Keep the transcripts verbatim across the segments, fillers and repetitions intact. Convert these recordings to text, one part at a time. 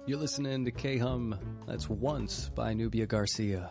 You're listening to K-Hum, that's Once by Nubia Garcia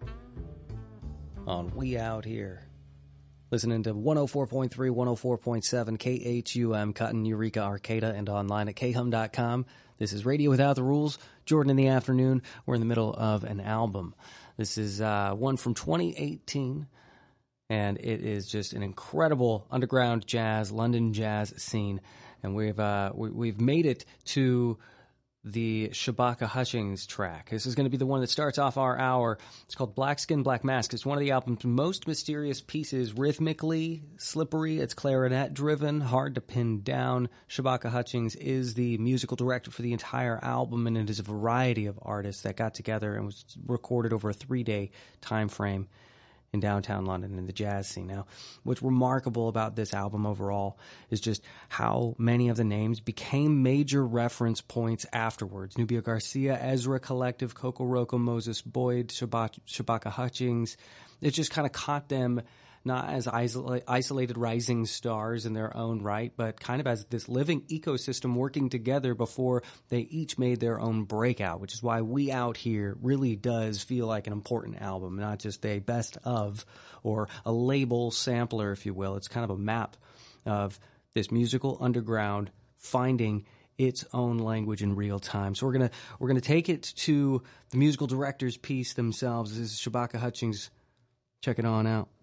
on We Out Here. Listening to one oh four point three, one oh four point seven K H U M, Cotton, Eureka, Arcata, and online at K hum dot com. This is Radio Without the Rules. Jordan in the afternoon. We're in the middle of an album. This is uh, one from twenty eighteen, and it is just an incredible underground jazz, London jazz scene. And we've uh, we, we've made it to the Shabaka Hutchings track. This is going to be the one that starts off our hour. It's called Black Skin, Black Mask. It's one of the album's most mysterious pieces, rhythmically slippery. It's clarinet driven, hard to pin down. Shabaka Hutchings is the musical director for the entire album, and it is a variety of artists that got together and was recorded over a three-day time frame in downtown London in the jazz scene. Now, what's remarkable about this album overall is just how many of the names became major reference points afterwards. Nubia Garcia, Ezra Collective, Coco Roco, Moses Boyd, Shabaka, Shabaka Hutchings. It just kind of caught them not as isola- isolated rising stars in their own right, but kind of as this living ecosystem working together before they each made their own breakout, which is why We Out Here really does feel like an important album, not just a best of or a label sampler, if you will. It's kind of a map of this musical underground finding its own language in real time. So we're gonna we're gonna take it to the musical director's piece themselves. This is Shabaka Hutchings. Check it on out.